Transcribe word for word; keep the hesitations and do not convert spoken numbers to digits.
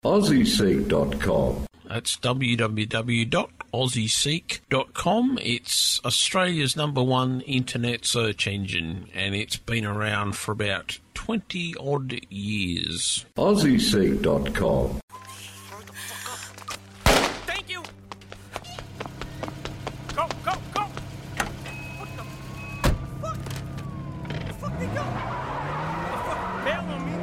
Aussie Seek dot com. That's w w w dot aussie seek dot com. It's Australia's number one internet search engine, and it's been around for about twenty odd years. Aussie Seek dot com. Thank you. Go, go, go. What the fuck? The fuck they go? What the fuck? Bail on me.